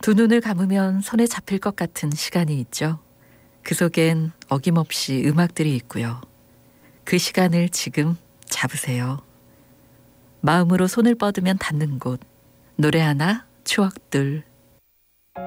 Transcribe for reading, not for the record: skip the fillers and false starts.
두 눈을 감으면 손에 잡힐 것 같은 시간이 있죠. 그 속엔 어김없이 음악들이 있고요. 그 시간을 지금 잡으세요. 마음으로 손을 뻗으면 닿는 곳, 노래 하나, 추억들.